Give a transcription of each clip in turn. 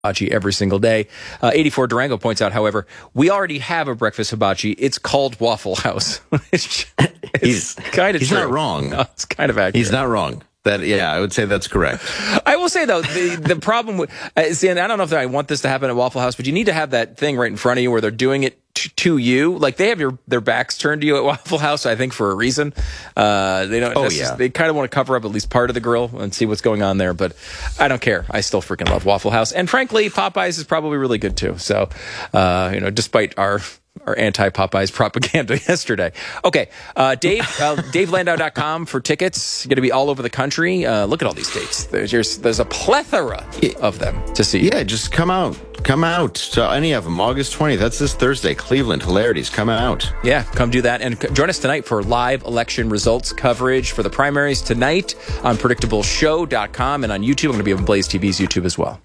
hibachi every single day. 84 Durango points out, however, we already have a breakfast hibachi. It's called Waffle House. He's kind of He's true. not wrong. No, it's kind of accurate. He's not wrong. I would say that's correct. I will say, though, the problem with, see, and I don't know if I want this to happen at Waffle House, but you need to have that thing right in front of you where they're doing it to you. Like, they have their backs turned to you at Waffle House, I think, for a reason. They don't. They kind of want to cover up at least part of the grill and see what's going on there. But I don't care. I still freaking love Waffle House, and frankly, Popeyes is probably really good too. So, despite our anti-Popeyes propaganda yesterday. Okay, Dave, DaveLandau.com for tickets. Going to be all over the country. Look at all these dates. There's a plethora of them to see. Yeah, just come out. Come out to any of them. August 20th. That's this Thursday. Cleveland, Hilarities. Come out. Yeah, come do that. And join us tonight for live election results coverage for the primaries tonight on PredictableShow.com and on YouTube. I'm going to be on Blaze TV's YouTube as well.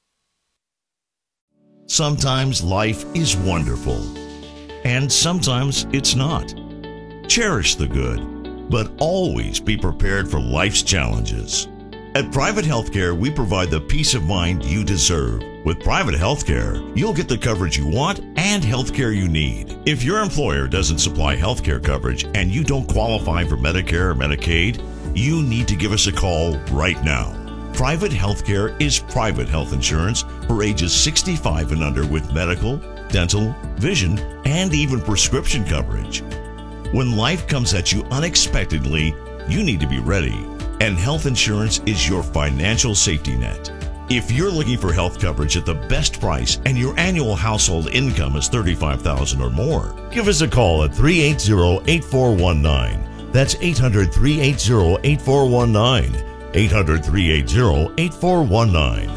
Sometimes life is wonderful, and sometimes it's not. Cherish the good, but always be prepared for life's challenges. At Private Healthcare, we provide the peace of mind you deserve. With Private Healthcare, you'll get the coverage you want and healthcare you need. If your employer doesn't supply healthcare coverage and you don't qualify for Medicare or Medicaid, you need to give us a call right now. Private Healthcare is private health insurance for ages 65 and under with medical, dental, vision, and even prescription coverage. When life comes at you unexpectedly, you need to be ready, and health insurance is your financial safety net. If you're looking for health coverage at the best price and your annual household income is $35,000 or more, give us a call at 380-8419. That's 800-380-8419. 800-380-8419.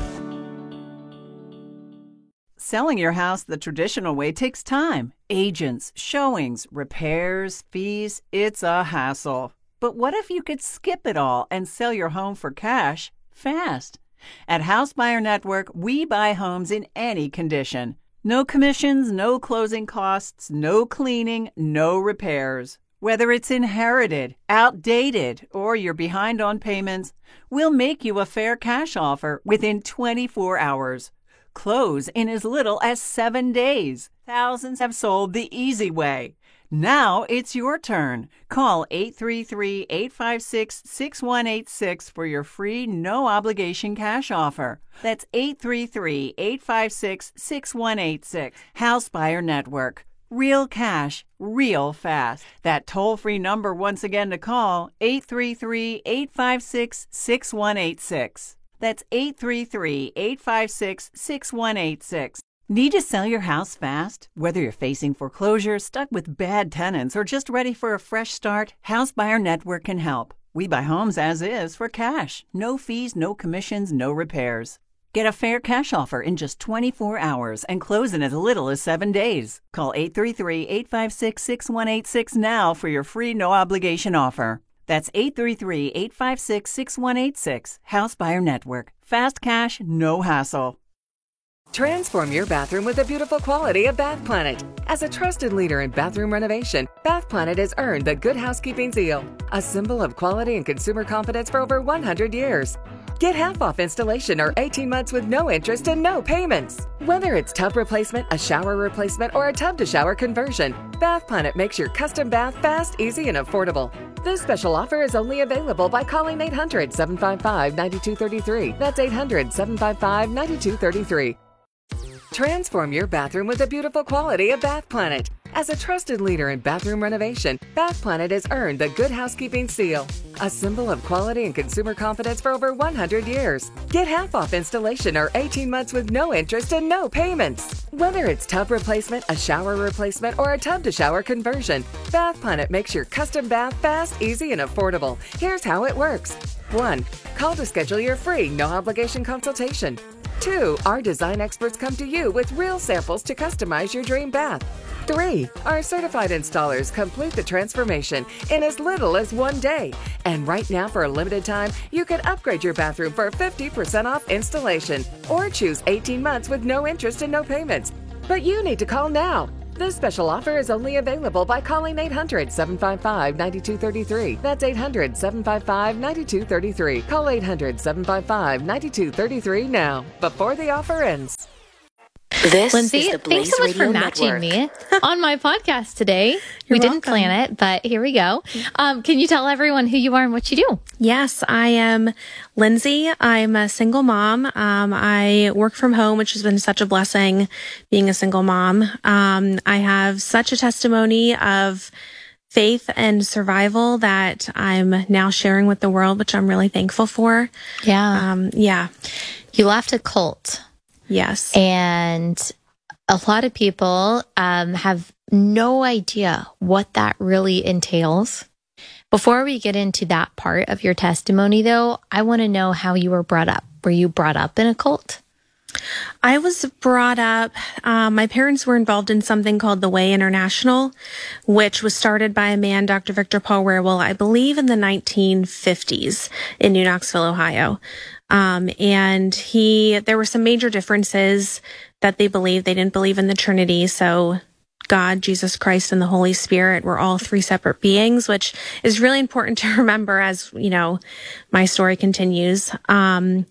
Selling your house the traditional way takes time. Agents, showings, repairs, fees, it's a hassle. But what if you could skip it all and sell your home for cash fast? At House Buyer Network, we buy homes in any condition. No commissions, no closing costs, no cleaning, no repairs. Whether it's inherited, outdated, or you're behind on payments, we'll make you a fair cash offer within 24 hours. Close in as little as 7 days. Thousands have sold the easy way. Now it's your turn. Call 833-856-6186 for your free, no-obligation cash offer. That's 833-856-6186. House Buyer Network. Real cash, real fast. That toll-free number once again to call, 833-856-6186. That's 833-856-6186. Need to sell your house fast? Whether you're facing foreclosure, stuck with bad tenants, or just ready for a fresh start, House Buyer Network can help. We buy homes as is for cash. No fees, no commissions, no repairs. Get a fair cash offer in just 24 hours and close in as little as 7 days. Call 833-856-6186 now for your free no-obligation offer. That's 833-856-6186. House Buyer Network. Fast cash, no hassle. Transform your bathroom with the beautiful quality of Bath Planet. As a trusted leader in bathroom renovation, Bath Planet has earned the Good Housekeeping seal, a symbol of quality and consumer confidence for over 100 years. Get half off installation or 18 months with no interest and no payments. Whether it's tub replacement, a shower replacement, or a tub-to-shower conversion, Bath Planet makes your custom bath fast, easy, and affordable. This special offer is only available by calling 800-755-9233. That's 800-755-9233. Transform your bathroom with the beautiful quality of Bath Planet. As a trusted leader in bathroom renovation, Bath Planet has earned the Good Housekeeping seal, a symbol of quality and consumer confidence for over 100 years. Get half off installation or 18 months with no interest and no payments. Whether it's tub replacement, a shower replacement, or a tub-to-shower conversion, Bath Planet makes your custom bath fast, easy, and affordable. Here's how it works. 1. Call to schedule your free, no-obligation consultation. 2. Our design experts come to you with real samples to customize your dream bath. 3. Our certified installers complete the transformation in as little as 1 day. And right now, for a limited time, you can upgrade your bathroom for 50% off installation or choose 18 months with no interest and no payments. But you need to call now. This special offer is only available by calling 800-755-9233. That's 800-755-9233. Call 800-755-9233 now, before the offer ends. This Lindsay, is the Blaze thanks so much for Radio matching Network. me on my podcast today. We didn't plan it, but here we go. Can you tell everyone who you are and what you do? Yes, I am Lindsay. I'm a single mom. I work from home, which has been such a blessing being a single mom. I have such a testimony of faith and survival that I'm now sharing with the world, which I'm really thankful for. Yeah. You left a cult. Yes. And a lot of people have no idea what that really entails. Before we get into that part of your testimony, though, I want to know how you were brought up. Were you brought up in a cult? I was brought up, my parents were involved in something called the Way International, which was started by a man, Dr. Victor Paul Wierwille, I believe in the 1950s in New Knoxville, Ohio. And there were some major differences that they believed. They didn't believe in the Trinity. So God, Jesus Christ, and the Holy Spirit were all three separate beings, which is really important to remember as, you know, my story continues. And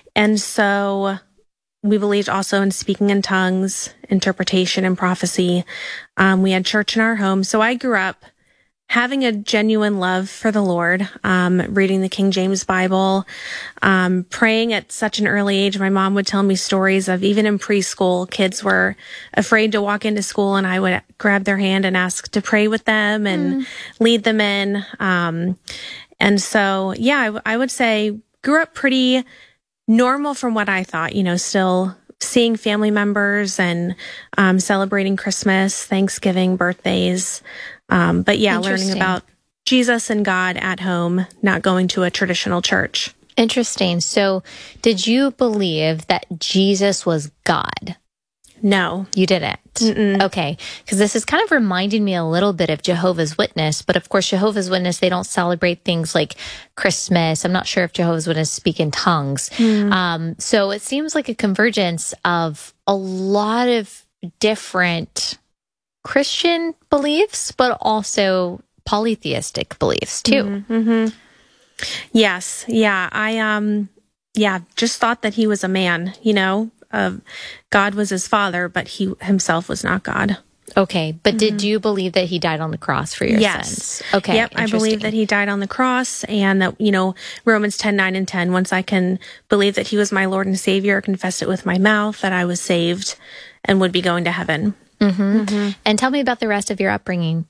so we believed also in speaking in tongues, interpretation, and prophecy. We had church in our home. So I grew up having a genuine love for the Lord, reading the King James Bible, praying at such an early age. My mom would tell me stories of even in preschool, kids were afraid to walk into school and I would grab their hand and ask to pray with them and lead them in. And so, yeah, I would say grew up pretty normal from what I thought, you know, still seeing family members and celebrating Christmas, Thanksgiving, birthdays. But yeah, learning about Jesus and God at home, not going to a traditional church. Interesting. So did you believe that Jesus was God? No. You didn't? Mm-mm. Okay. Because this is kind of reminding me a little bit of Jehovah's Witness. But of course, Jehovah's Witness, they don't celebrate things like Christmas. I'm not sure if Jehovah's Witness speak in tongues. So it seems like a convergence of a lot of different Christian beliefs, but also polytheistic beliefs too. Mm-hmm. Yes. Yeah. I just thought that he was a man, you know, God was his father, but he himself was not God. Okay. But did you believe that he died on the cross for your sins? Okay. Yep. I believe that he died on the cross and that, you know, Romans 10:9 and 10, once I can believe that he was my Lord and Savior, confess it with my mouth, that I was saved and would be going to heaven. And tell me about the rest of your upbringing.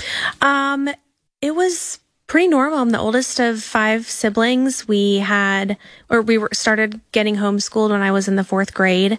It was pretty normal. I'm the oldest of 5 siblings. We started getting homeschooled when I was in the 4th grade.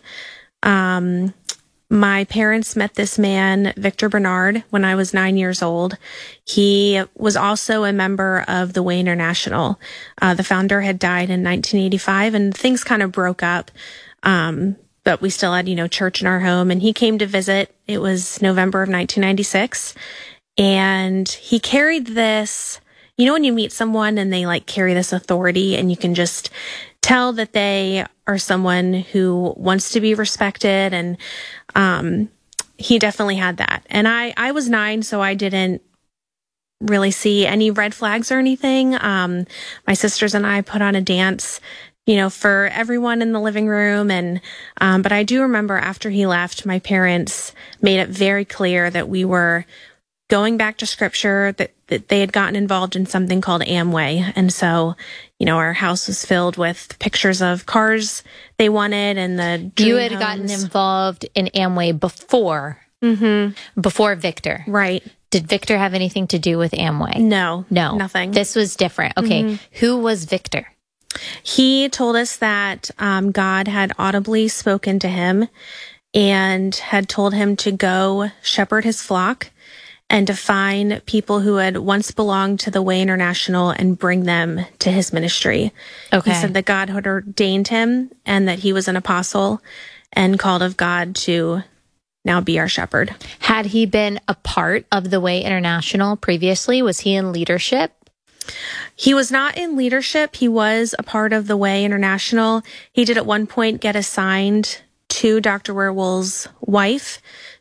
My parents met this man, Victor Bernard, when I was 9 years old. He was also a member of the Way International. The founder had died in 1985 and things kind of broke up. But we still had, you know, church in our home, and he came to visit. It was November of 1996, and he carried this, you know, when you meet someone and they like carry this authority and you can just tell that they are someone who wants to be respected. And, he definitely had that. And I was 9, so I didn't really see any red flags or anything. My sisters and I put on a dance, you know, for everyone in the living room. And, but I do remember after he left, my parents made it very clear that we were going back to scripture, that they had gotten involved in something called Amway. And so, you know, our house was filled with pictures of cars they wanted and the dream You had homes. gotten involved in Amway before Victor. Right. Did Victor have anything to do with Amway? No, nothing. This was different. Okay. Who was Victor? He told us that God had audibly spoken to him and had told him to go shepherd his flock and to find people who had once belonged to the Way International and bring them to his ministry. Okay. He said that God had ordained him and that he was an apostle and called of God to now be our shepherd. Had he been a part of the Way International previously? Was he in leadership? He was not in leadership. He was a part of the Way International. He did at one point get assigned to Dr. Wierwille's wife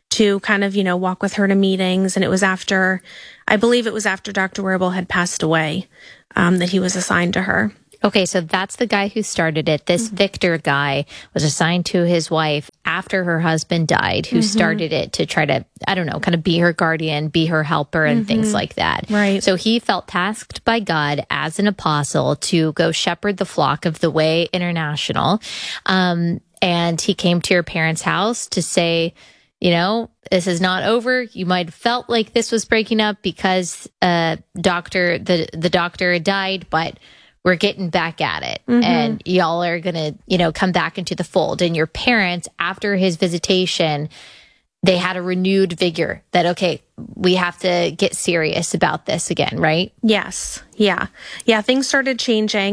to kind of, walk with her to meetings. And I believe it was after Dr. Wearable had passed away, that he was assigned to her. Okay, so that's the guy who started it. This Victor guy was assigned to his wife after her husband died, who started it to try to, I don't know, kind of be her guardian, be her helper, and things like that. Right. So he felt tasked by God as an apostle to go shepherd the flock of the Way International. And he came to your parents' house to say, this is not over. You might have felt like this was breaking up because the doctor died, but we're getting back at it, and y'all are going to, come back into the fold. And your parents, after his visitation, they had a renewed vigor that, okay, we have to get serious about this again, right? Yes. Yeah. Yeah. Things started changing.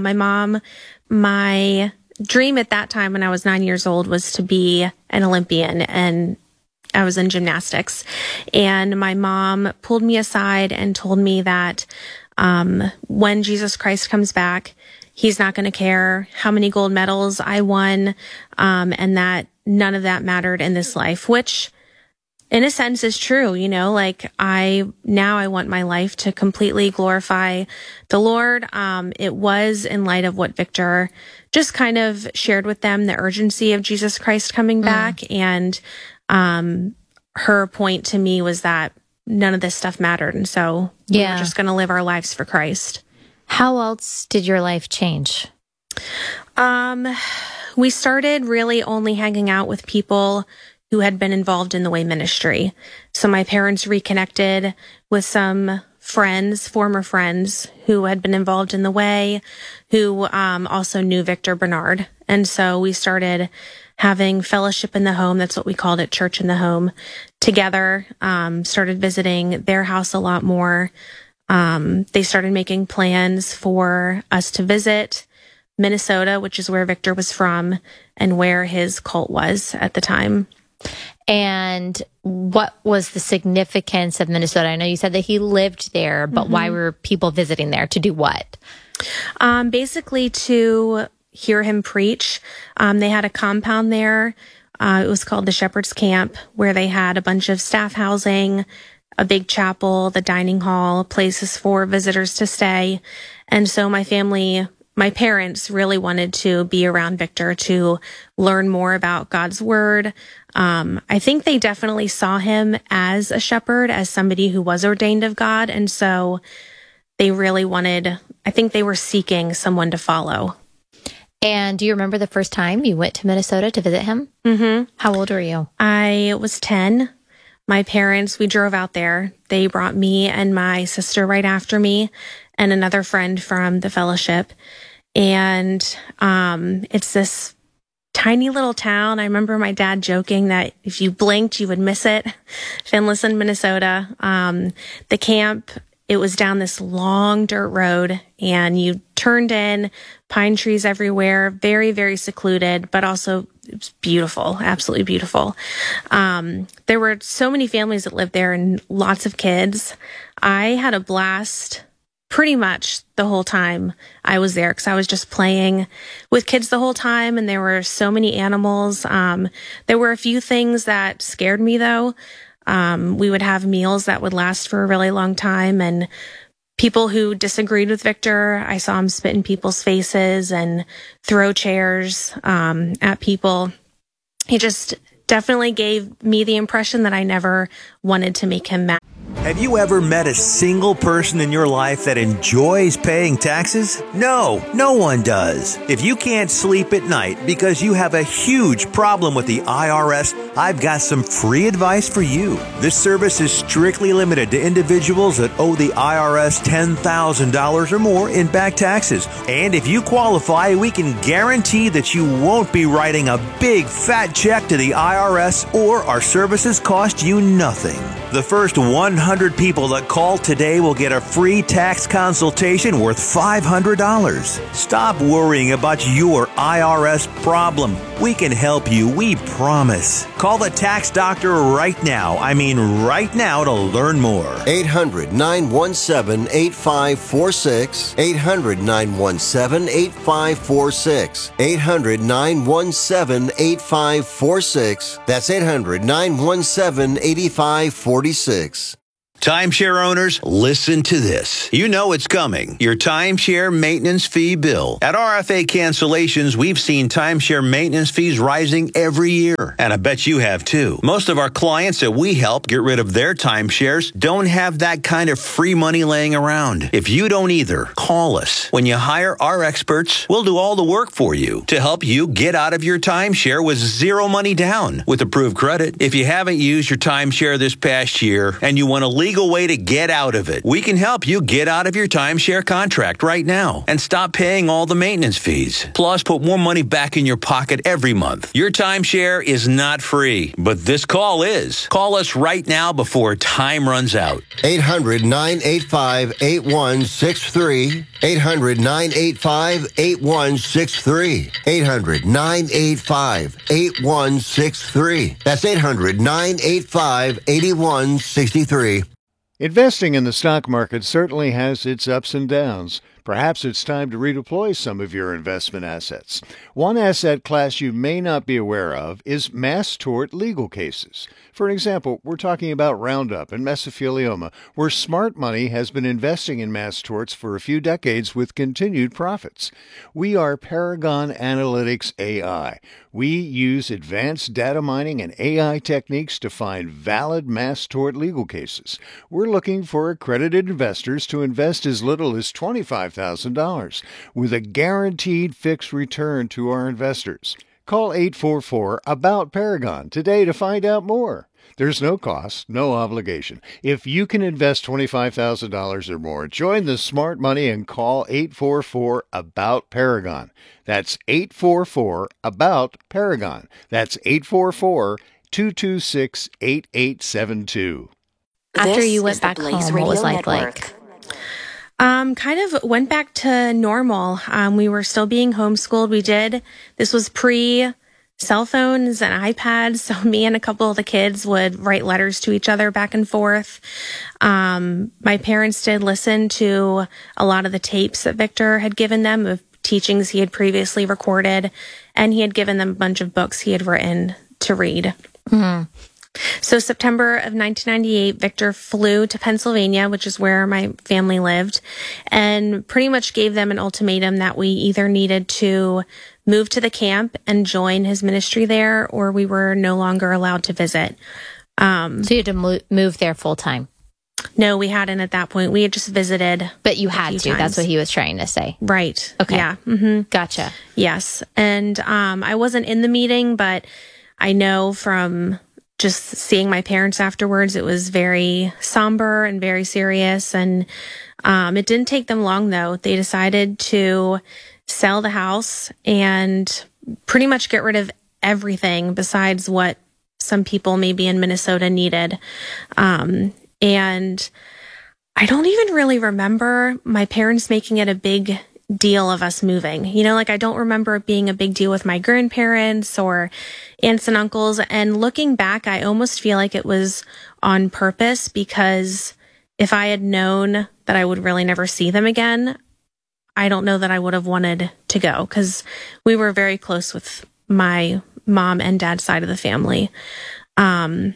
My dream at that time when I was 9 years old was to be an Olympian, and I was in gymnastics. And my mom pulled me aside and told me that when Jesus Christ comes back, he's not going to care how many gold medals I won, and that none of that mattered in this life, which in a sense is true. I want my life to completely glorify the Lord. It was in light of what Victor just kind of shared with them, the urgency of Jesus Christ coming back. And, her point to me was that none of this stuff mattered. And so we were just going to live our lives for Christ. How else did your life change? We started really only hanging out with people who had been involved in the Way ministry. So my parents reconnected with some friends, former friends who had been involved in the Way, who also knew Victor Bernard. And so we started having fellowship in the home. That's what we called it, church in the home, together. Started visiting their house a lot more. They started making plans for us to visit Minnesota, which is where Victor was from and where his cult was at the time. And what was the significance of Minnesota? I know you said that he lived there, but why were people visiting there? To do what? Basically to hear him preach. They had a compound there. It was called the Shepherd's Camp, where they had a bunch of staff housing, a big chapel, the dining hall, places for visitors to stay. And so my parents really wanted to be around Victor to learn more about God's word. I think they definitely saw him as a shepherd, as somebody who was ordained of God. And so they really I think they were seeking someone to follow. And do you remember the first time you went to Minnesota to visit him? Mm-hmm. How old were you? I was 10. My parents, we drove out there. They brought me and my sister right after me and another friend from the fellowship. And it's this tiny little town. I remember my dad joking that if you blinked, you would miss it. Finlayson, Minnesota. The camp, it was down this long dirt road, and you turned in, pine trees everywhere, very, very secluded, but also it was beautiful, absolutely beautiful. There were so many families that lived there and lots of kids. I had a blast pretty much the whole time I was there, because I was just playing with kids the whole time, and there were so many animals. There were a few things that scared me, though. We would have meals that would last for a really long time, and people who disagreed with Victor, I saw him spit in people's faces and throw chairs at people. He just definitely gave me the impression that I never wanted to make him mad. Have you ever met a single person in your life that enjoys paying taxes? No, no one does. If you can't sleep at night because you have a huge problem with the IRS, I've got some free advice for you. This service is strictly limited to individuals that owe the IRS $10,000 or more in back taxes. And if you qualify, we can guarantee that you won't be writing a big fat check to the IRS, or our services cost you nothing. The first 100 people that call today will get a free tax consultation worth $500. Stop worrying about your IRS problem. We can help you, we promise. Call Call the Tax Doctor right now. I mean right now to learn more. 800-917-8546. 800-917-8546. 800-917-8546. That's 800-917-8546. Timeshare owners, listen to this. You know it's coming. Your timeshare maintenance fee bill. At RFA Cancellations, we've seen timeshare maintenance fees rising every year. And I bet you have too. Most of our clients that we help get rid of their timeshares don't have that kind of free money laying around. If you don't either, call us. When you hire our experts, we'll do all the work for you to help you get out of your timeshare with zero money down with approved credit. If you haven't used your timeshare this past year and you want to legal way to get out of it, we can help you get out of your timeshare contract right now and stop paying all the maintenance fees. Plus, put more money back in your pocket every month. Your timeshare is not free, but this call is. Call us right now before time runs out. 800-985-8163. 800-985-8163. 800-985-8163. That's 800-985-8163. Investing in the stock market certainly has its ups and downs. Perhaps it's time to redeploy some of your investment assets. One asset class you may not be aware of is mass tort legal cases. For example, we're talking about Roundup and mesothelioma, where smart money has been investing in mass torts for a few decades with continued profits. We are Paragon Analytics AI. We use advanced data mining and AI techniques to find valid mass tort legal cases. We're looking for accredited investors to invest as little as $25,000 with a guaranteed fixed return to our investors. Call 844-ABOUT-PARAGON today to find out more. There's no cost, no obligation. If you can invest $25,000 or more, join the smart money and call 844-ABOUT-PARAGON. That's 844-ABOUT-PARAGON. That's 844-226-8872. After you went back home, what was life like? Kind of went back to normal. We were still being homeschooled. This was pre-cell phones and iPads. So me and a couple of the kids would write letters to each other back and forth. My parents did listen to a lot of the tapes that Victor had given them of teachings he had previously recorded. And he had given them a bunch of books he had written to read. Mm-hmm. So September of 1998, Victor flew to Pennsylvania, which is where my family lived, and pretty much gave them an ultimatum that we either needed to move to the camp and join his ministry there, or we were no longer allowed to visit. So you had to move there full time? No, we hadn't at that point. We had just visited. But you had to. Times. That's what he was trying to say. Right. Okay. Yeah. Mm-hmm. Gotcha. Yes. And I wasn't in the meeting, but I know from just seeing my parents afterwards, it was very somber and very serious. And it didn't take them long, though. They decided to sell the house and pretty much get rid of everything besides what some people maybe in Minnesota needed. And I don't even really remember my parents making it a big deal of us moving. You know, like I don't remember it being a big deal with my grandparents or aunts and uncles. And looking back, I almost feel like it was on purpose, because if I had known that I would really never see them again, I don't know that I would have wanted to go, because we were very close with my mom and dad's side of the family. And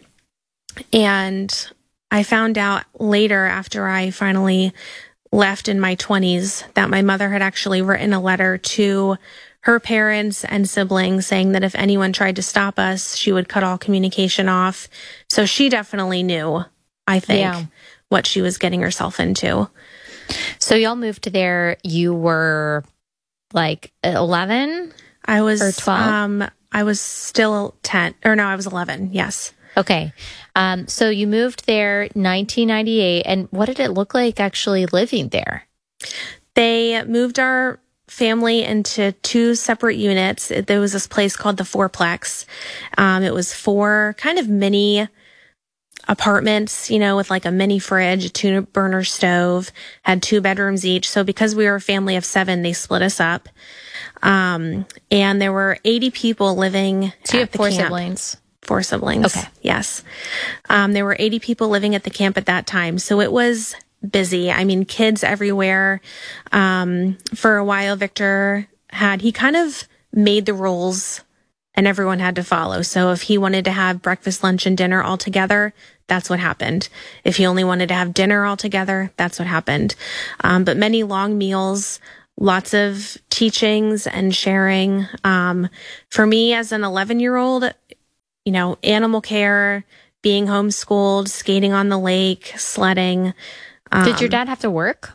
I found out later, after I finally left in my 20s, that my mother had actually written a letter to her parents and siblings saying that if anyone tried to stop us, she would cut all communication off. So she definitely knew, I think, what she was getting herself into. So y'all moved to there. You were like 11? I was, or 12? I was still 10, or no, I was 11. Yes. Okay. So you moved there 1998. And what did it look like actually living there? They moved our family into 2 separate units. There was this place called the Fourplex. It was 4 kind of mini apartments, you know, with like a mini fridge, a 2-burner stove, had 2 bedrooms each. So because we were a family of 7, they split us up. And there were 80 people living so you have at the 4 camp. siblings. 4 siblings. Okay. Yes. There were 80 people living at the camp at that time. So it was busy. I mean, kids everywhere. For a while, Victor he kind of made the rules and everyone had to follow. So if he wanted to have breakfast, lunch, and dinner all together, that's what happened. If he only wanted to have dinner all together, that's what happened. But many long meals, lots of teachings and sharing. For me as an 11-year-old, animal care, being homeschooled, skating on the lake, sledding. Did your dad have to work?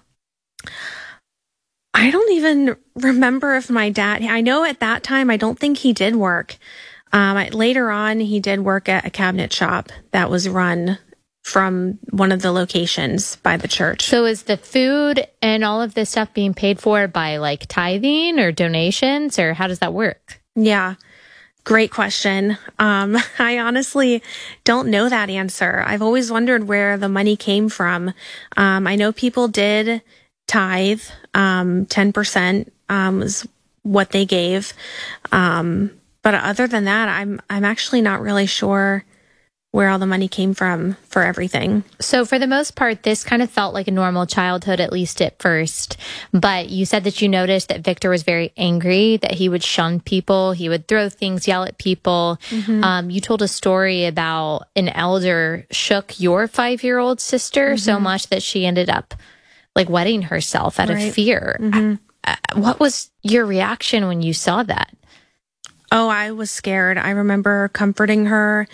I don't even remember if I know at that time, I don't think he did work. Later on, he did work at a cabinet shop that was run from one of the locations by the church. So is the food and all of this stuff being paid for by like tithing or donations, or how does that work? Yeah. Great question. I honestly don't know that answer. I've always wondered where the money came from. I know people did tithe, 10% was what they gave. But other than that, I'm actually not really sure where all the money came from for everything. So for the most part, this kind of felt like a normal childhood, at least at first. But you said that you noticed that Victor was very angry, that he would shun people, he would throw things, yell at people. Mm-hmm. You told a story about an elder shook your 5-year-old sister so much that she ended up like wetting herself out of fear. Mm-hmm. What was your reaction when you saw that? Oh, I was scared. I remember comforting her.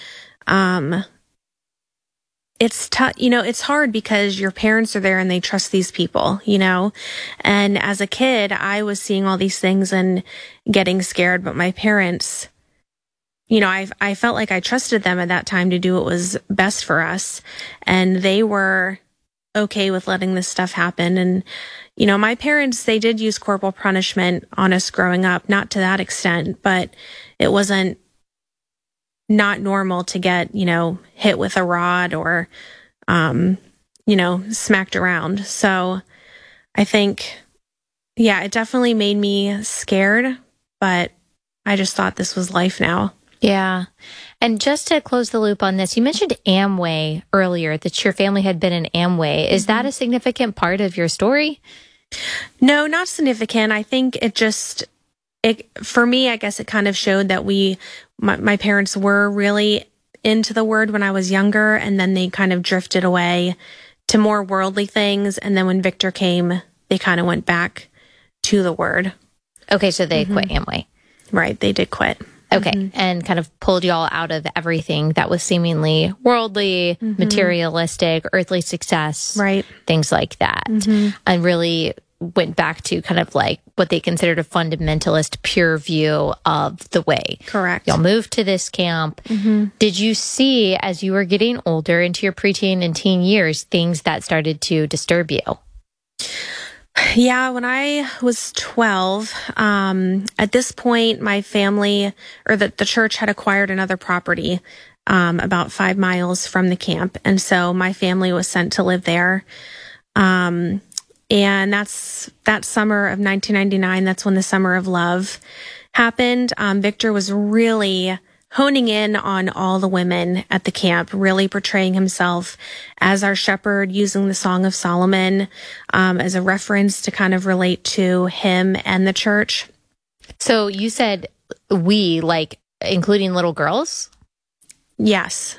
It's tough, it's hard because your parents are there and they trust these people, and as a kid, I was seeing all these things and getting scared, but my parents, I felt like I trusted them at that time to do what was best for us. And they were okay with letting this stuff happen. And, my parents, they did use corporal punishment on us growing up, not to that extent, but it wasn't not normal to get, hit with a rod or, smacked around. So I think, it definitely made me scared, but I just thought this was life now. Yeah. And just to close the loop on this, you mentioned Amway earlier, that your family had been in Amway. Is that a significant part of your story? No, not significant. I think for me, I guess it kind of showed that my parents were really into the word when I was younger, and then they kind of drifted away to more worldly things. And then when Victor came, they kind of went back to the word. Okay, so they quit Amway. Right, they did quit. Okay, and kind of pulled y'all out of everything that was seemingly worldly, materialistic, earthly success, right? Things like that, and really went back to kind of like what they considered a fundamentalist, pure view of the way. Correct. Y'all moved to this camp. Did you see, as you were getting older into your preteen and teen years, things that started to disturb you? Yeah, when I was 12, at this point, my family or the church had acquired another property about 5 miles from the camp. And so my family was sent to live there. And that summer of 1999, that's when the Summer of Love happened. Victor was really honing in on all the women at the camp, really portraying himself as our shepherd, using the Song of Solomon as a reference to kind of relate to him and the church. So you said we, like including little girls? Yes.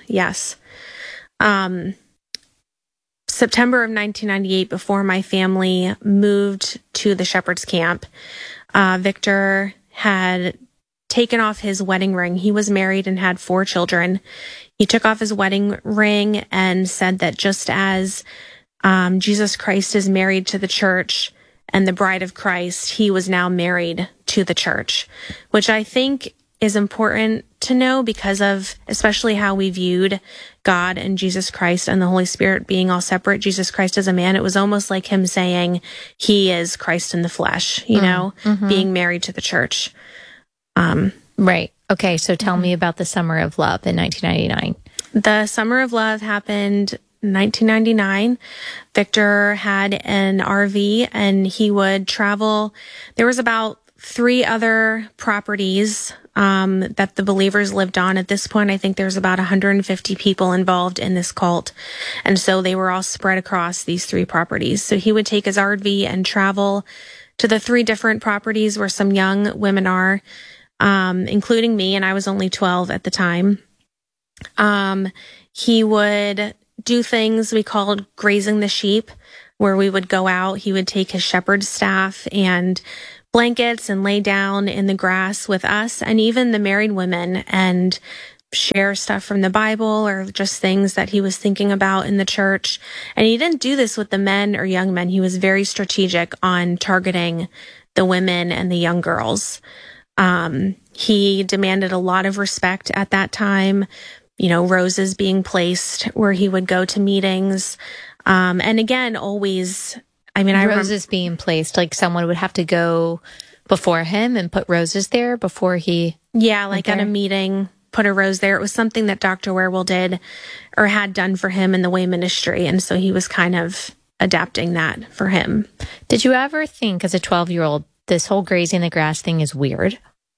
September of 1998, before my family moved to the shepherd's camp, Victor had taken off his wedding ring. He was married and had 4 children. He took off his wedding ring and said that just as Jesus Christ is married to the church and the bride of Christ, he was now married to the church, which I think is important to know because of especially how we viewed God and Jesus Christ and the Holy Spirit being all separate. Jesus Christ as a man, it was almost like him saying he is Christ in the flesh, being married to the church. Right. Okay. So tell me about the Summer of Love in 1999. The Summer of Love happened in 1999. Victor had an RV and he would travel. There was about 3 other properties that the believers lived on. At this point, I think there's about 150 people involved in this cult. And so they were all spread across these 3 properties. So he would take his RV and travel to the 3 different properties where some young women are, including me, and I was only 12 at the time. He would do things we called grazing the sheep, where we would go out. He would take his shepherd's staff and blankets and lay down in the grass with us and even the married women and share stuff from the Bible or just things that he was thinking about in the church. And he didn't do this with the men or young men. He was very strategic on targeting the women and the young girls. He demanded a lot of respect at that time, roses being placed where he would go to meetings. And again, always, roses being placed, like someone would have to go before him and put roses there before he. Yeah, like at a meeting, put a rose there. It was something that Dr. Wierwille did or had done for him in the Way ministry. And so he was kind of adapting that for him. Did you ever think as a 12-year-old, this whole grazing the grass thing is weird?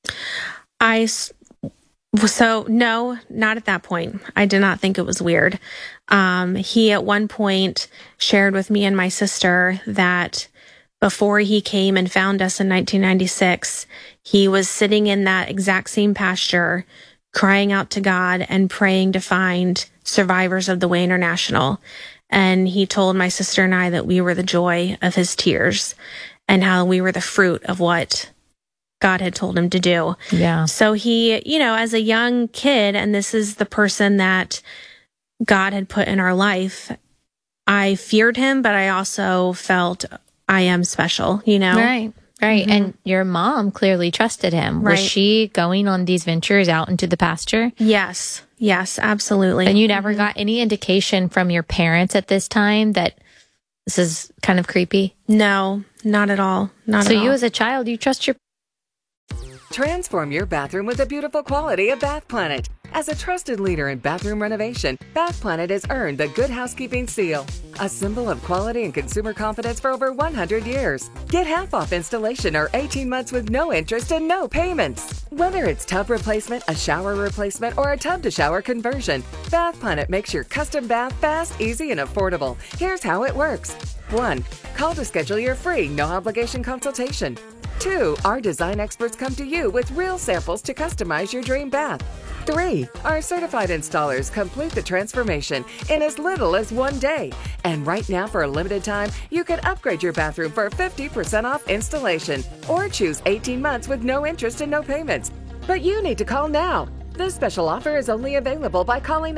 So no, not at that point. I did not think it was weird. He at one point shared with me and my sister that before he came and found us in 1996, he was sitting in that exact same pasture, crying out to God and praying to find survivors of the Way International. And he told my sister and I that we were the joy of his tears and how we were the fruit of what God had told him to do. Yeah. So he, as a young kid, and this is the person that God had put in our life, I feared him, but I also felt I am special, Right. Mm-hmm. And your mom clearly trusted him. Right. Was she going on these ventures out into the pasture? Yes, absolutely. And you never got any indication from your parents at this time that this is kind of creepy? No, not at all. Not at all. So you as a child, you trust your. Transform your bathroom with the beautiful quality of Bath Planet. As a trusted leader in bathroom renovation, Bath Planet has earned the Good Housekeeping seal, a symbol of quality and consumer confidence for over 100 years. Get half off installation or 18 months with no interest and no payments. Whether it's tub replacement, a shower replacement, or a tub-to-shower conversion, Bath Planet makes your custom bath fast, easy, and affordable. Here's how it works. 1. Call to schedule your free, no-obligation consultation. 2. Our design experts come to you with real samples to customize your dream bath. 3. Our certified installers complete the transformation in as little as 1 day. And right now, for a limited time, you can upgrade your bathroom for 50% off installation or choose 18 months with no interest and no payments. But you need to call now. This special offer is only available by calling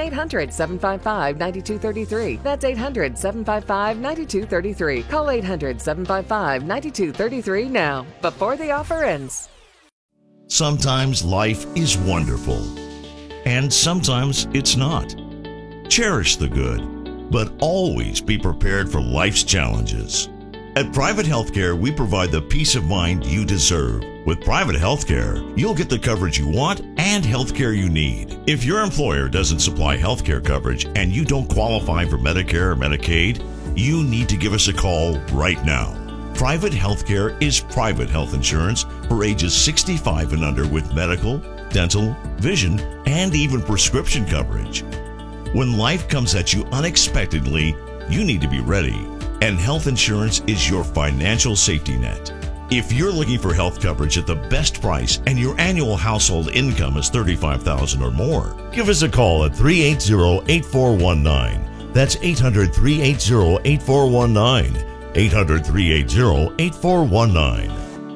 800-755-9233. That's 800-755-9233. Call 800-755-9233 now, before the offer ends. Sometimes life is wonderful, and sometimes it's not. Cherish the good, but always be prepared for life's challenges. At Private Healthcare, we provide the peace of mind you deserve. With Private Healthcare, you'll get the coverage you want and healthcare you need. If your employer doesn't supply healthcare coverage and you don't qualify for Medicare or Medicaid, you need to give us a call right now. Private Healthcare is private health insurance for ages 65 and under with medical, dental, vision, and even prescription coverage. When life comes at you unexpectedly, you need to be ready. And health insurance is your financial safety net. If you're looking for health coverage at the best price and your annual household income is $35,000 or more, give us a call at 380-8419. That's 800-380-8419. 800-380-8419.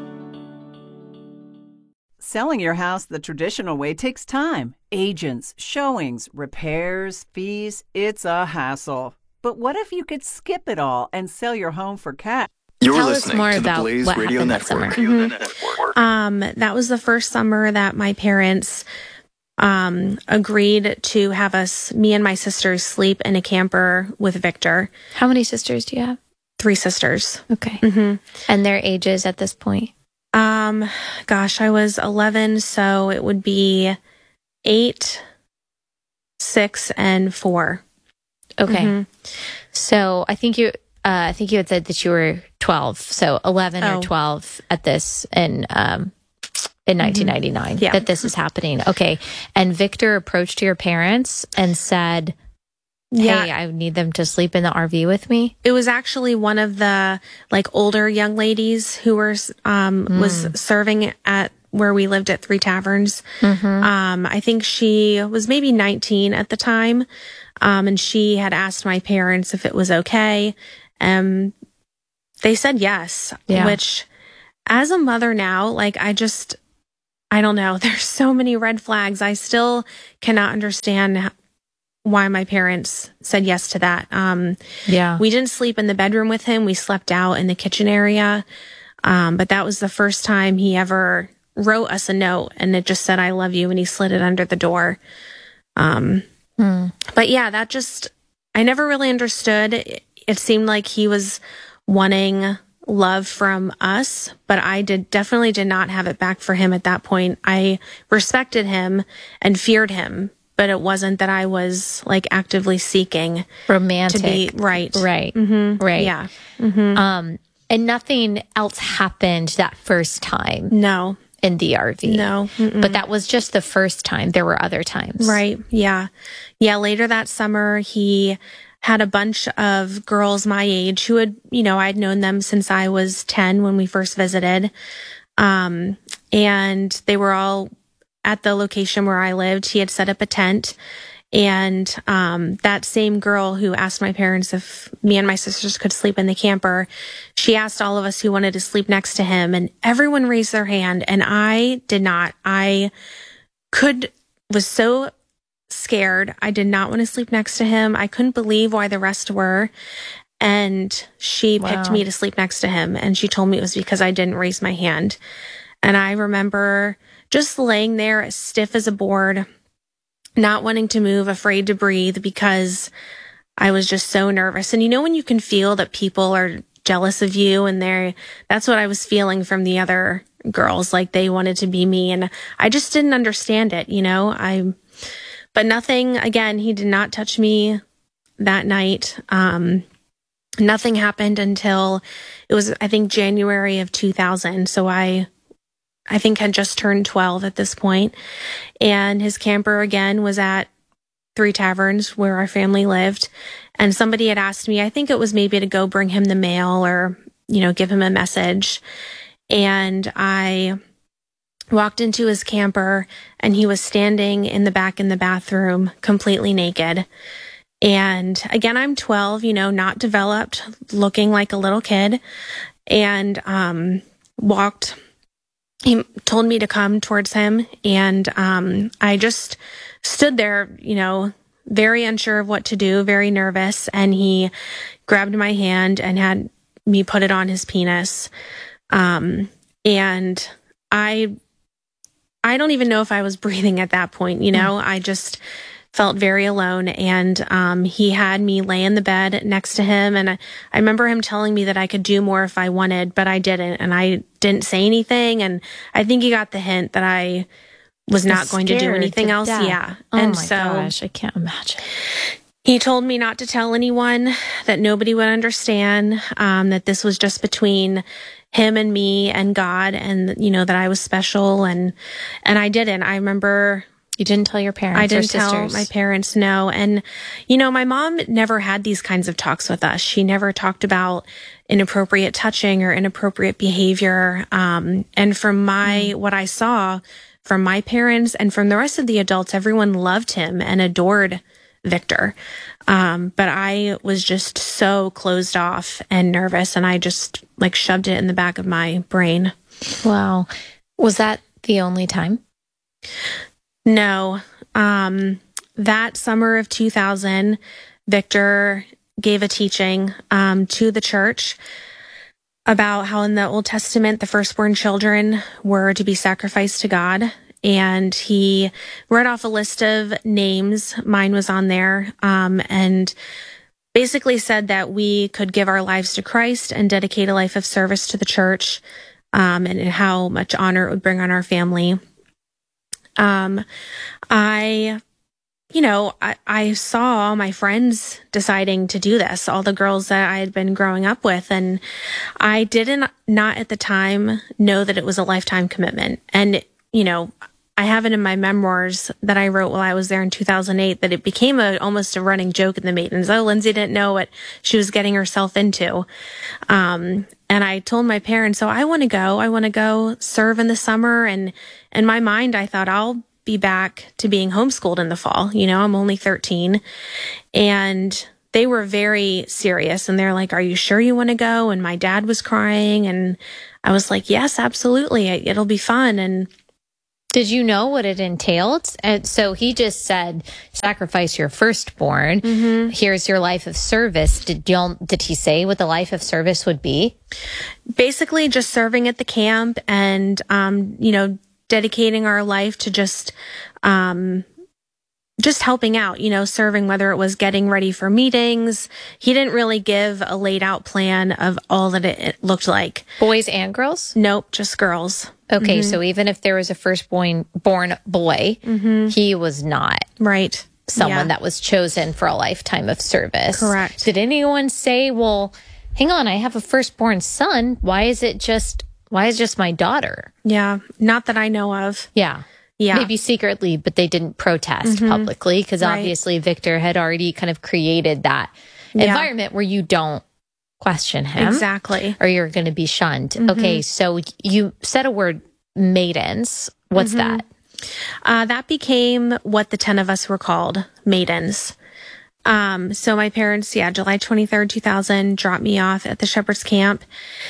Selling your house the traditional way takes time. Agents, showings, repairs, fees. It's a hassle. But what if you could skip it all and sell your home for cash? You're Tell listening us more to the Blaze Radio Network. That was the first summer that my parents agreed to have me and my sisters sleep in a camper with Victor. How many sisters do you have? 3 sisters. Okay. Mm-hmm. And their ages at this point? Gosh, I was 11, so it would be 8, 6, and 4. Okay. Mm-hmm. So I think I think you had said that you were 12, so 11 or 12 at this in 1999 that this is happening. Okay. And Victor approached your parents and said, hey, I need them to sleep in the RV with me. It was actually one of the older young ladies who were was serving at where we lived at Three Taverns. I think she was maybe 19 at the time. And she had asked my parents if it was okay. They said yes, which as a mother now, I don't know. There's so many red flags. I still cannot understand why my parents said yes to that. We didn't sleep in the bedroom with him. We slept out in the kitchen area. But that was the first time he ever wrote us a note, and it just said, I love you. And he slid it under the door. But yeah, I never really understood. It seemed like he was wanting love from us, but I definitely did not have it back for him at that point. I respected him and feared him, but it wasn't that I was actively seeking romantic to be right. Right. Yeah. And nothing else happened that first time. No. In the RV. No. But that was just the first time. There were other times. Right. Yeah. Yeah. Later that summer, he had a bunch of girls my age who had, I'd known them since I was 10 when we first visited. And they were all at the location where I lived. He had set up a tent. And that same girl who asked my parents if me and my sisters could sleep in the camper, she asked all of us who wanted to sleep next to him, and everyone raised their hand, and I did not. I was so scared. I did not want to sleep next to him. I couldn't believe why the rest were. And she picked me to sleep next to him, and she told me it was because I didn't raise my hand. And I remember just laying there as stiff as a board, not wanting to move, afraid to breathe because I was just so nervous. And when you can feel that people are jealous of you, and that's what I was feeling from the other girls, they wanted to be me. And I just didn't understand it, but nothing, again, he did not touch me that night. Nothing happened until it was, I think, January of 2000. So I think had just turned 12 at this point. And his camper again was at Three Taverns where our family lived. And somebody had asked me, I think it was maybe to go bring him the mail or, give him a message. And I walked into his camper, and he was standing in the back in the bathroom, completely naked. And again, I'm 12, not developed, looking like a little kid, and he told me to come towards him, and I just stood there, very unsure of what to do, very nervous, and he grabbed my hand and had me put it on his penis. And I don't even know if I was breathing at that point, I just felt very alone. And he had me lay in the bed next to him. And I remember him telling me that I could do more if I wanted, but I didn't. And I didn't say anything. And I think he got the hint that I was not going to do anything else. Death. Yeah. Oh my gosh, I can't imagine. He told me not to tell anyone, that nobody would understand, that this was just between him and me and God, and, that I was special. And I didn't. I remember... You didn't tell your parents? I didn't or sisters? tell my parents, no. And, my mom never had these kinds of talks with us. She never talked about inappropriate touching or inappropriate behavior. And from what I saw from my parents and from the rest of the adults, everyone loved him and adored Victor. But I was just so closed off and nervous, and I just shoved it in the back of my brain. Wow. Was that the only time? No. That summer of 2000, Victor gave a teaching to the church about how in the Old Testament, the firstborn children were to be sacrificed to God. And he read off a list of names. Mine was on there. And basically said that we could give our lives to Christ and dedicate a life of service to the church, and how much honor it would bring on our family. I I saw all my friends deciding to do this, all the girls that I had been growing up with. And I not at the time know that it was a lifetime commitment. And, I have it in my memoirs that I wrote while I was there in 2008 that it became almost a running joke in the maintenance. Oh, Lindsay didn't know what she was getting herself into. And I told my parents, I want to go serve in the summer. And in my mind, I thought I'll be back to being homeschooled in the fall. I'm only 13. And they were very serious. And they're like, are you sure you want to go? And my dad was crying. And I was like, yes, absolutely. It'll be fun. And did you know what it entailed? And so he just said, sacrifice your firstborn. Mm-hmm. Here's your life of service. Did he say what the life of service would be? Basically just serving at the camp and, dedicating our life to just helping out, serving, whether it was getting ready for meetings. He didn't really give a laid out plan of all that it looked like. Boys and girls? Nope, just girls. Okay, Mm-hmm. so even if there was a firstborn boy, Mm-hmm. he was not right. Someone that was chosen for a lifetime of service. Correct. Did anyone say, well, hang on, I have a firstborn son. Why is just my daughter? Yeah, not that I know of. Yeah. Yeah. Maybe secretly, but they didn't protest Mm-hmm. publicly because Right. obviously Victor had already kind of created that environment where you don't question him. Exactly. Or you're going to be shunned. Mm-hmm. Okay, so you said a word, maidens. What's Mm-hmm. that? That became what the 10 of us were called, maidens. So my parents, July 23rd, 2000, dropped me off at the Shepherd's Camp.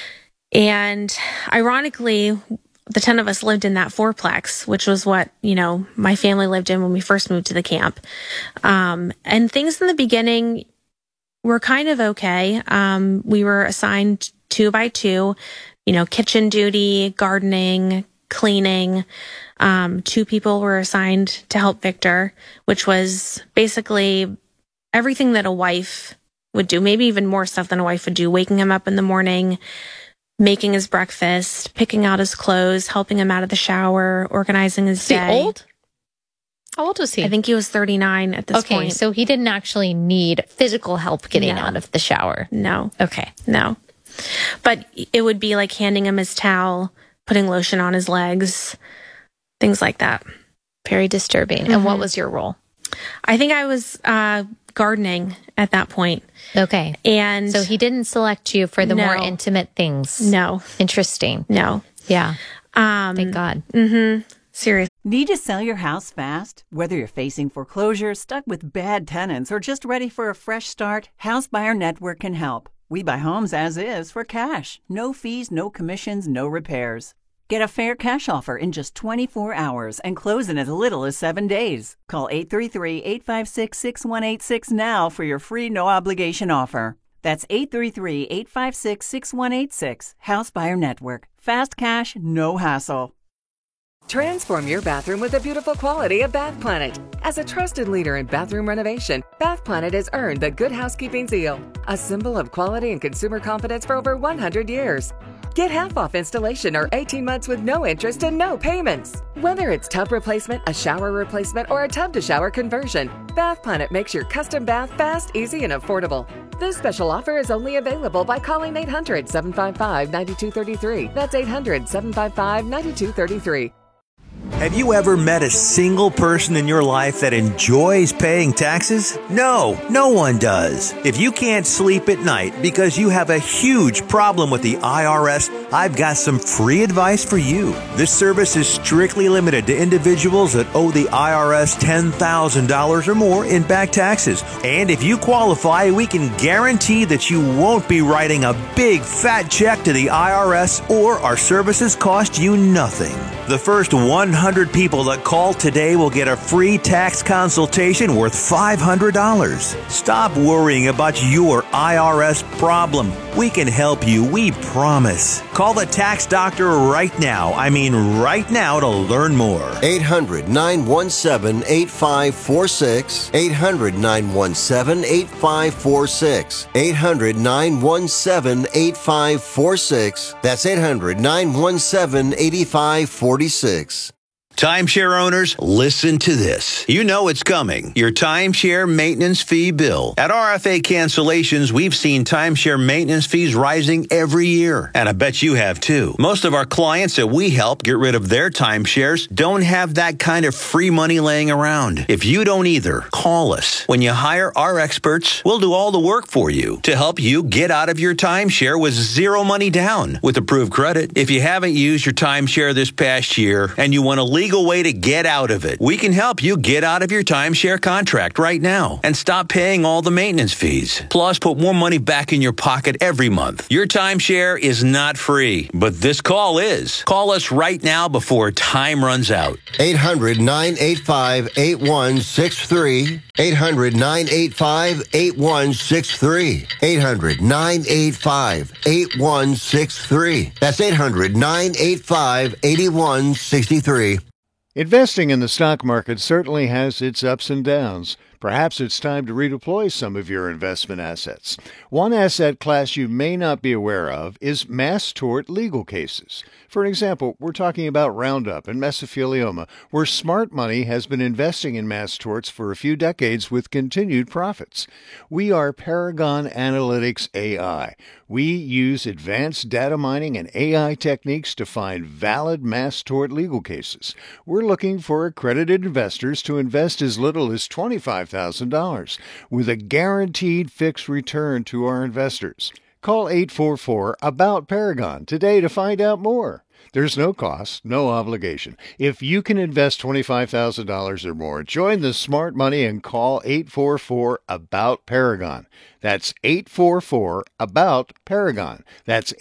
And ironically, the 10 of us lived in that fourplex, which was what, my family lived in when we first moved to the camp. And things in the beginning were kind of okay. We were assigned 2 by 2, kitchen duty, gardening, cleaning. 2 people were assigned to help Victor, which was basically everything that a wife would do, maybe even more stuff than a wife would do, waking him up in the morning, making his breakfast, picking out his clothes, helping him out of the shower, organizing his day. Is he old? How old was he? I think he was 39 at this point. Okay, so he didn't actually need physical help getting out of the shower. No. Okay. No. But it would be like handing him his towel, putting lotion on his legs, things like that. Very disturbing. Mm-hmm. And what was your role? I think I was gardening at that point. Okay. And so he didn't select you for the more intimate things. No. Interesting. No. Yeah. Thank God. Mm-hmm. Seriously. Need to sell your house fast? Whether you're facing foreclosure, stuck with bad tenants, or just ready for a fresh start, House Buyer Network can help. We buy homes as is for cash. No fees, no commissions, no repairs. Get a fair cash offer in just 24 hours and close in as little as 7 days. Call 833-856-6186 now for your free no-obligation offer. That's 833-856-6186. House Buyer Network. Fast cash, no hassle. Transform your bathroom with the beautiful quality of Bath Planet. As a trusted leader in bathroom renovation, Bath Planet has earned the Good Housekeeping Seal, a symbol of quality and consumer confidence for over 100 years. Get half off installation or 18 months with no interest and no payments. Whether it's tub replacement, a shower replacement, or a tub-to-shower conversion, Bath Planet makes your custom bath fast, easy, and affordable. This special offer is only available by calling 800-755-9233. That's 800-755-9233. Have you ever met a single person in your life that enjoys paying taxes? No, no one does. If you can't sleep at night because you have a huge problem with the IRS, I've got some free advice for you. This service is strictly limited to individuals that owe the IRS $10,000 or more in back taxes. And if you qualify, we can guarantee that you won't be writing a big fat check to the IRS, or our services cost you nothing. The first 100 people that call today will get a free tax consultation worth $500. Stop worrying about your IRS problem. We can help you, we promise. Call the tax doctor right now. I mean right now, to learn more. 800-917-8546. 800-917-8546. 800-917-8546. That's 800-917-8546. Timeshare owners, listen to this. You know it's coming. Your timeshare maintenance fee bill. At RFA Cancellations, we've seen timeshare maintenance fees rising every year. And I bet you have too. Most of our clients that we help get rid of their timeshares don't have that kind of free money laying around. If you don't either, call us. When you hire our experts, we'll do all the work for you to help you get out of your timeshare with zero money down with approved credit. If you haven't used your timeshare this past year and you want a legal way to get out of it, we can help you get out of your timeshare contract right now and stop paying all the maintenance fees. Plus, put more money back in your pocket every month. Your timeshare is not free, but this call is. Call us right now before time runs out. 800-985-8163. 800-985-8163. 800-985-8163. That's 800-985-8163. Investing in the stock market certainly has its ups and downs. Perhaps it's time to redeploy some of your investment assets. One asset class you may not be aware of is mass tort legal cases. For example, we're talking about Roundup and mesothelioma, where smart money has been investing in mass torts for a few decades with continued profits. We are Paragon Analytics AI. We use advanced data mining and AI techniques to find valid mass tort legal cases. We're looking for accredited investors to invest as little as $25,000 with a guaranteed fixed return to our investors. Call 844-ABOUT-PARAGON today to find out more. There's no cost, no obligation. If you can invest $25,000 or more, join the smart money and call 844-ABOUT-PARAGON. That's 844-ABOUT-PARAGON. That's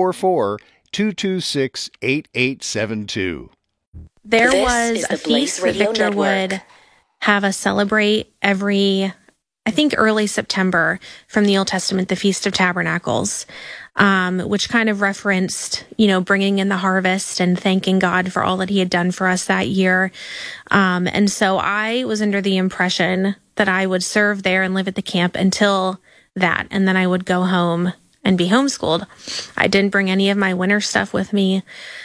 844-226-8872. There was a feast that Victor would have us celebrate every, I think, early September from the Old Testament, the Feast of Tabernacles, which kind of referenced, bringing in the harvest and thanking God for all that he had done for us that year. And so I was under the impression that I would serve there and live at the camp until that, and then I would go home and be homeschooled. I didn't bring any of my winter stuff with me.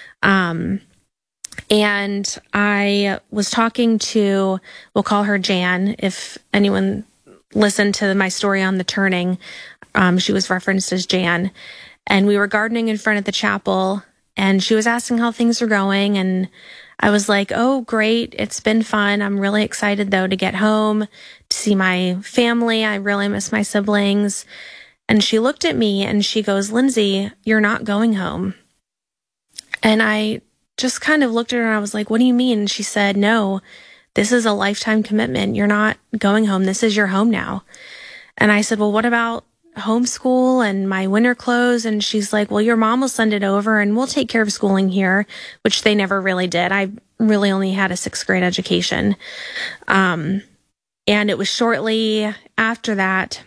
And I was talking to, we'll call her Jan, if anyone listened to my story on the turning, she was referenced as Jan. And we were gardening in front of the chapel, and she was asking how things were going. And I was like, oh, great. It's been fun. I'm really excited, though, to get home, to see my family. I really miss my siblings. And she looked at me and she goes, Lindsay, you're not going home. And I just kind of looked at her and I was like, what do you mean? And she said, no, this is a lifetime commitment. You're not going home. This is your home now. And I said, well, what about homeschool and my winter clothes? And she's like, well, your mom will send it over and we'll take care of schooling here, which they never really did. I really only had a 6th grade education. And it was shortly after that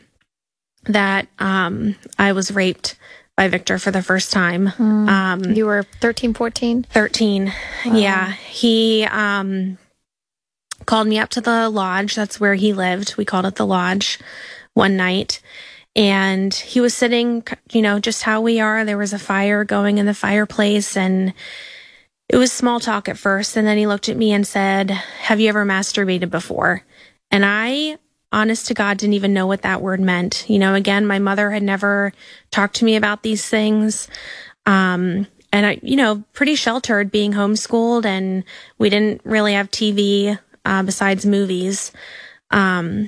I was raped by Victor for the first time. You were 13, 14? 13. Wow. Yeah. He called me up to the lodge. That's where he lived. We called it the lodge one night. And he was sitting, just how we are. There was a fire going in the fireplace, and it was small talk at first. And then he looked at me and said, have you ever masturbated before? And I, honest to God, didn't even know what that word meant. Again, my mother had never talked to me about these things. And I, pretty sheltered being homeschooled, and we didn't really have TV, besides movies. And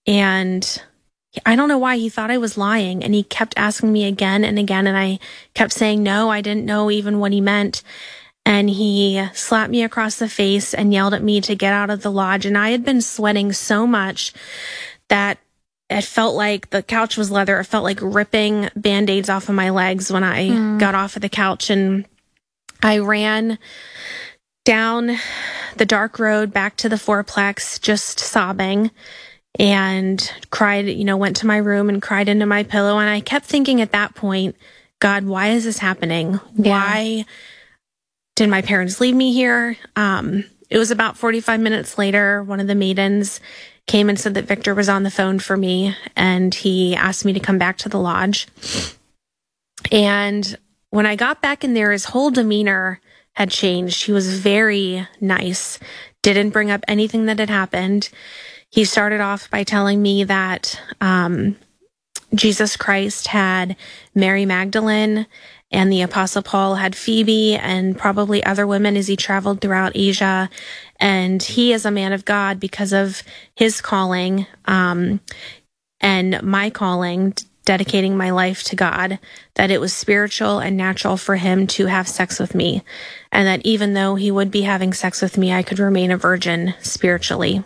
I don't know why he thought I was lying, and he kept asking me again and again. And I kept saying, no, I didn't know even what he meant. And he slapped me across the face and yelled at me to get out of the lodge. And I had been sweating so much that it felt like the couch was leather. It felt like ripping Band-Aids off of my legs when I got off of the couch. And I ran down the dark road back to the fourplex, just sobbing, and cried, went to my room and cried into my pillow. And I kept thinking at that point, God, why is this happening? Yeah. Why did my parents leave me here? It was about 45 minutes later, one of the maidens came and said that Victor was on the phone for me, and he asked me to come back to the lodge. And when I got back in there, his whole demeanor had changed. He was very nice, didn't bring up anything that had happened. He started off by telling me that Jesus Christ had Mary Magdalene and the Apostle Paul had Phoebe and probably other women as he traveled throughout Asia. And he is a man of God because of his calling and my calling, dedicating my life to God, that it was spiritual and natural for him to have sex with me. And that even though he would be having sex with me, I could remain a virgin spiritually.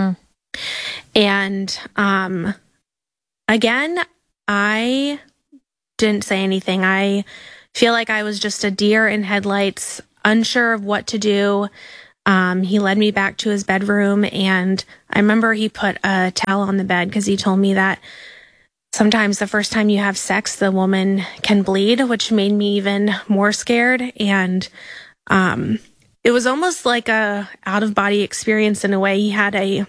And again, I didn't say anything. I feel like I was just a deer in headlights, unsure of what to do. He led me back to his bedroom, and I remember he put a towel on the bed because he told me that sometimes the first time you have sex, the woman can bleed, which made me even more scared. And it was almost like a out-of-body experience in a way. He had a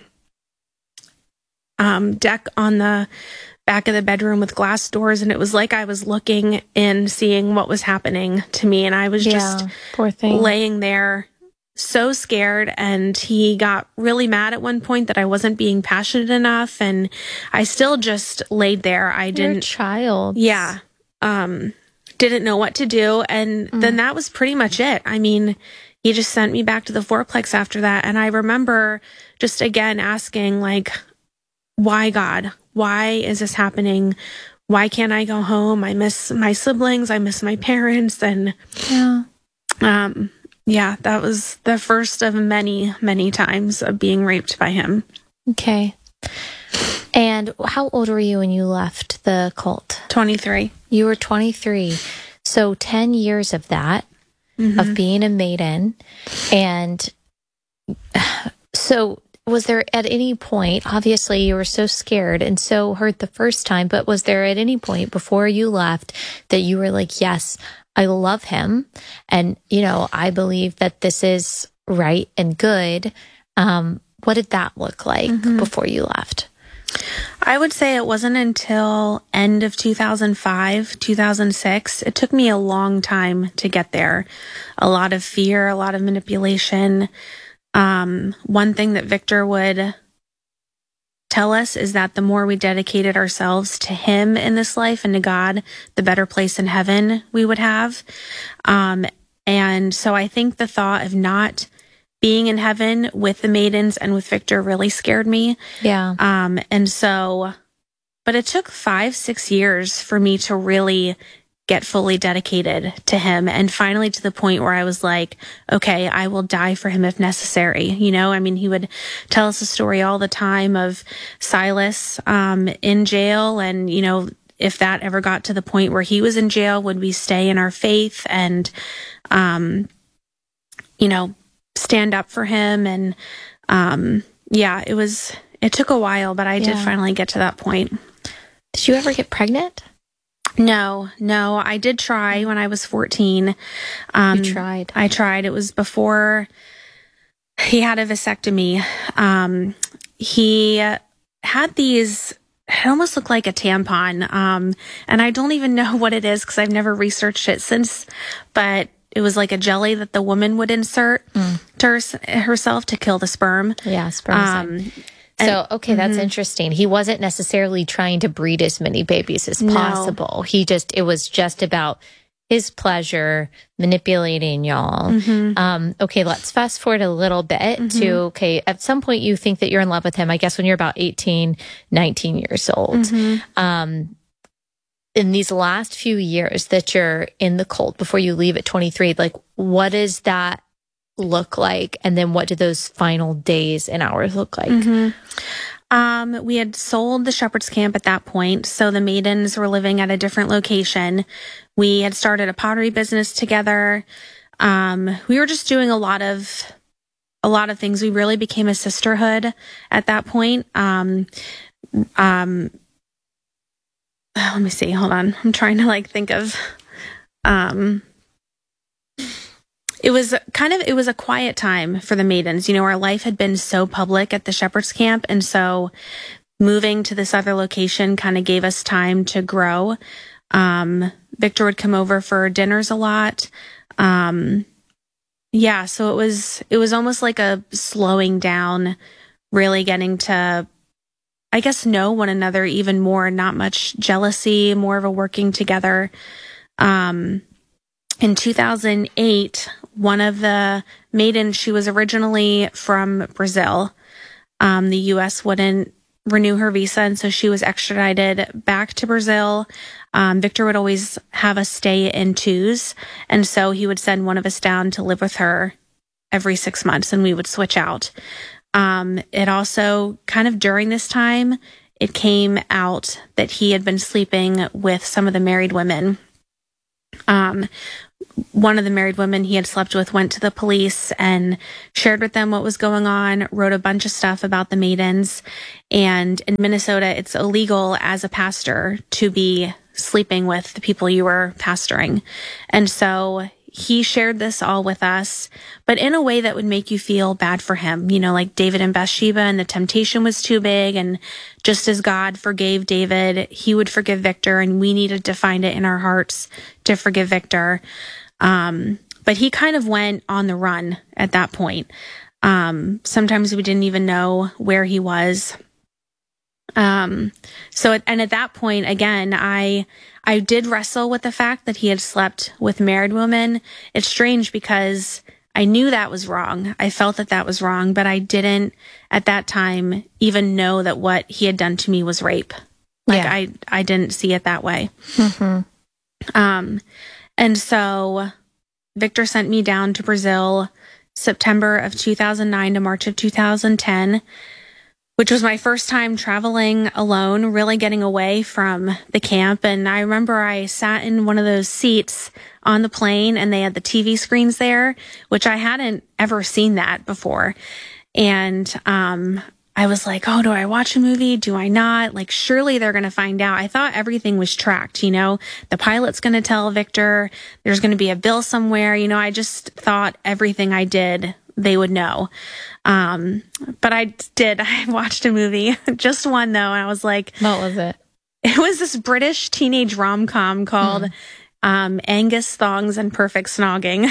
deck on the back of the bedroom with glass doors, and it was like I was looking in, seeing what was happening to me, and I was just poor thing, laying there so scared. And he got really mad at one point that I wasn't being passionate enough, and I still just laid there. You're a child. Yeah. Didn't know what to do, and then that was pretty much it. I mean, he just sent me back to the fourplex after that, and I remember just again asking, like, why, God? Why is this happening? Why can't I go home? I miss my siblings. I miss my parents. And that was the first of many, many times of being raped by him. Okay. And how old were you when you left the cult? 23. You were 23. So 10 years of that, of being a maiden. And so was there at any point, obviously you were so scared and so hurt the first time, but was there at any point before you left that you were like, yes, I love him, and, you know, I believe that this is right and good? What did that look like before you left? I would say it wasn't until end of 2005, 2006. It took me a long time to get there. A lot of fear, a lot of manipulation. One thing that Victor would tell us is that the more we dedicated ourselves to him in this life and to God, the better place in heaven we would have. And so I think the thought of not being in heaven with the maidens and with Victor really scared me. Yeah. And so, but it took 5-6 years for me to really get fully dedicated to him. And finally to the point where I was like, okay, I will die for him if necessary. You know, I mean, he would tell us a story all the time of Silas, in jail. And, you know, if that ever got to the point where he was in jail, would we stay in our faith and, you know, stand up for him? And, it took a while, but I did finally get to that point. Did you ever get pregnant? No, I did try when I was 14. You tried? I tried. It was before he had a vasectomy. He had these, it almost looked like a tampon. And I don't even know what it is because I've never researched it since, but it was like a jelly that the woman would insert to herself to kill the sperm. Yeah, sperm. So, okay, that's interesting. He wasn't necessarily trying to breed as many babies as possible. No. It was just about his pleasure, manipulating y'all. Okay, let's fast forward a little bit to, okay, at some point you think that you're in love with him, I guess when you're about 18, 19 years old. In these last few years that you're in the cult before you leave at 23, like, what does that look like? And then what did those final days and hours look like? We had sold the Shepherd's Camp at that point, so the maidens were living at a different location. We had started a pottery business together. We were just doing a lot of things. We really became a sisterhood at that point. Let me see. Hold on. I'm trying to think of, it was a quiet time for the maidens. You know, our life had been so public at the Shepherd's Camp. And so moving to this other location kind of gave us time to grow. Victor would come over for dinners a lot. Yeah, so it was almost like a slowing down, really getting to, I guess, know one another even more, not much jealousy, more of a working together. In 2008, one of the maidens, she was originally from Brazil. The U.S. wouldn't renew her visa, and so she was extradited back to Brazil. Victor would always have us stay in twos, and so he would send one of us down to live with her every 6 months, and we would switch out. It also, kind of during this time, it came out that he had been sleeping with some of the married women. One of the married women he had slept with went to the police and shared with them what was going on, wrote a bunch of stuff about the maidens. And in Minnesota, it's illegal as a pastor to be sleeping with the people you were pastoring. And so he shared this all with us, but in a way that would make you feel bad for him. You know, like David and Bathsheba, and the temptation was too big. And just as God forgave David, he would forgive Victor, and we needed to find it in our hearts to forgive Victor. But he kind of went on the run at that point. Sometimes we didn't even know where he was. And at that point, again, I did wrestle with the fact that he had slept with married women. It's strange because I knew that was wrong. I felt that that was wrong, but I didn't at that time even know that what he had done to me was rape. Like I didn't see it that way. Mm-hmm. And so Victor sent me down to Brazil, September of 2009 to March of 2010, which was my first time traveling alone, really getting away from the camp. And I remember I sat in one of those seats on the plane, and they had the TV screens there, which I hadn't ever seen that before. And I was like, oh, do I watch a movie? Do I not? Like, surely they're going to find out. I thought everything was tracked, you know, the pilot's going to tell Victor, there's going to be a bill somewhere. You know, I just thought everything I did, they would know. But I watched a movie, just one though. And I was like, what was it? It was this British teenage rom-com called, Angus, Thongs, and Perfect Snogging.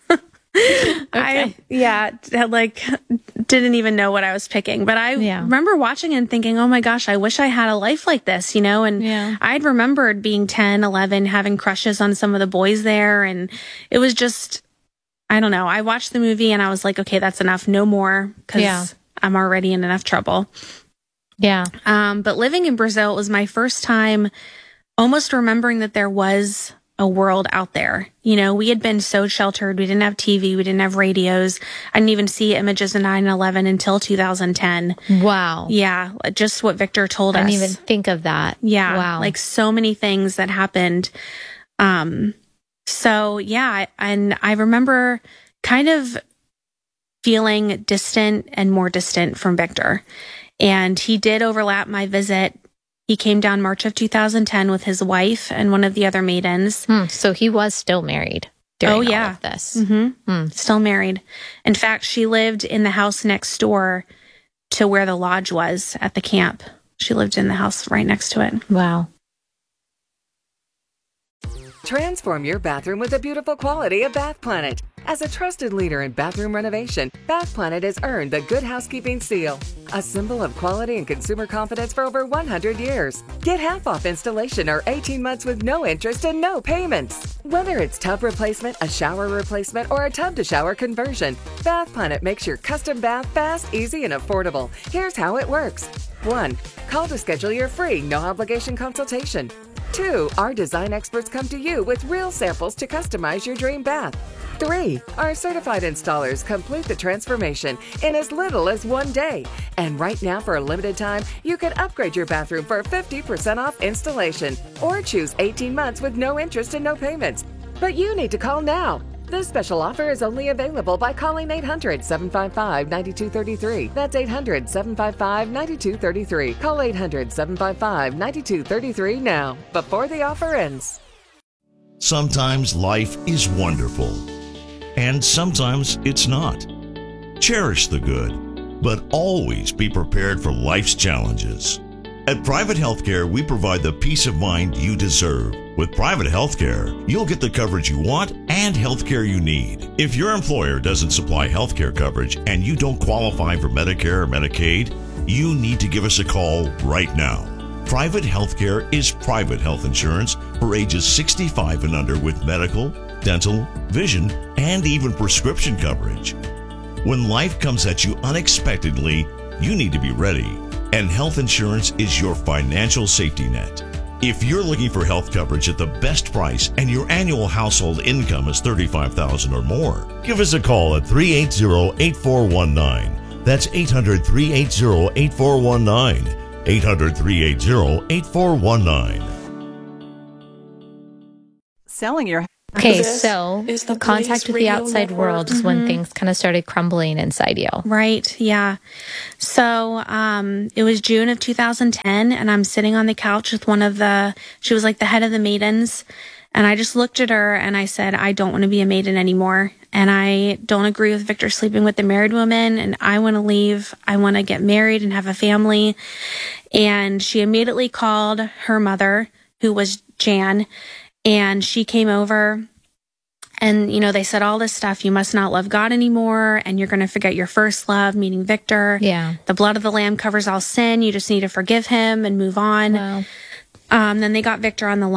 Okay. I didn't even know what I was picking, but I remember watching it and thinking, oh my gosh, I wish I had a life like this, you know? And I'd remembered being 10, 11, having crushes on some of the boys there. And it was just, I don't know. I watched the movie and I was like, okay, that's enough. No more. Cause I'm already in enough trouble. Yeah. But living in Brazil, it was my first time almost remembering that there was a world out there. You know, we had been so sheltered. We didn't have TV. We didn't have radios. I didn't even see images of 9/11 until 2010. Wow. Yeah. Just what Victor told us. I didn't even think of that. Yeah. Wow. Like so many things that happened. So yeah. And I remember kind of feeling distant and more distant from Victor. And he did overlap my visit. He came down March of 2010 with his wife and one of the other maidens. So he was still married during all of this. Mm-hmm. Still married. In fact, she lived in the house next door to where the lodge was at the camp. She lived in the house right next to it. Wow. Transform your bathroom with the beautiful quality of Bath Planet. As a trusted leader in bathroom renovation, Bath Planet has earned the Good Housekeeping seal, a symbol of quality and consumer confidence for over 100 years. Get half off installation or 18 months with no interest and no payments. Whether it's tub replacement, a shower replacement, or a tub-to-shower conversion, Bath Planet makes your custom bath fast, easy, and affordable. Here's how it works. 1. Call to schedule your free, no-obligation consultation. 2. Our design experts come to you with real samples to customize your dream bath. 3. Our certified installers complete the transformation in as little as 1 day. And right now, for a limited time, you can upgrade your bathroom for 50% off installation or choose 18 months with no interest and no payments. But you need to call now. This special offer is only available by calling 800-755-9233. That's 800-755-9233. Call 800-755-9233 now, before the offer ends. Sometimes life is wonderful, and sometimes it's not. Cherish the good, but always be prepared for life's challenges. At Private Healthcare, we provide the peace of mind you deserve. With Private Healthcare, you'll get the coverage you want and healthcare you need. If your employer doesn't supply healthcare coverage and you don't qualify for Medicare or Medicaid, you need to give us a call right now. Private Healthcare is private health insurance for ages 65 and under with medical, dental, vision, and even prescription coverage. When life comes at you unexpectedly, you need to be ready. And health insurance is your financial safety net. If you're looking for health coverage at the best price and your annual household income is $35,000 or more, give us a call at 380-8419. That's 800-380-8419. 800-380-8419. Selling your Okay, so contact with the outside world is when things kind of started crumbling inside you. Right, yeah. So it was June of 2010, and I'm sitting on the couch with she was like the head of the maidens, and I just looked at her and I said, I don't want to be a maiden anymore, and I don't agree with Victor sleeping with the married woman, and I want to leave. I want to get married and have a family. And she immediately called her mother, who was Jan, and she came over and, they said all this stuff. You must not love God anymore, and you're going to forget your first love, meaning Victor. Yeah. The blood of the Lamb covers all sin. You just need to forgive him and move on. Wow. Then they got Victor on the line.